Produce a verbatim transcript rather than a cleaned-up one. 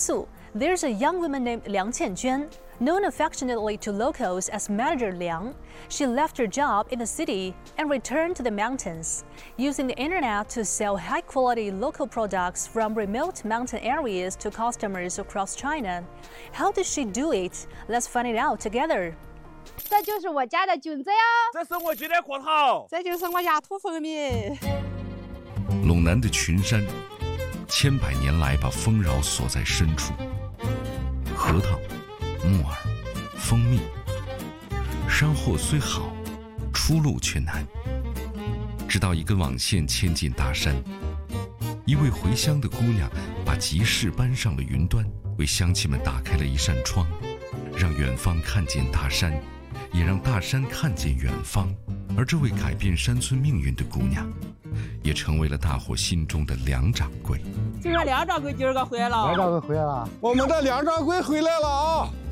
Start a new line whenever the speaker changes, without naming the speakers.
Jiangsu, there's a young woman named Liang Qianjuan, known affectionately to locals as Manager Liang. She left her job in the city and returned to the mountains, using the internet to sell high-quality local products from remote mountain areas to customers across China. How did she do it? Let's find it out together.
这就是我家的菌子哟，
这是我家的核桃，
这就是我家土蜂蜜。
陇南的群山，千百年来把丰饶锁在深处。核桃、木耳、蜂蜜，山货虽好，出路却难。直到一根网线牵进大山，一位回乡的姑娘把集市搬上了云端，为乡亲们打开了一扇窗，让远方看见大山，也让大山看见远方。而这位改变山村命运的姑娘，也成为了大伙心中的梁掌柜。
就说梁掌柜今儿个回来了，
梁掌柜回来了，
我们的梁掌柜回来了啊！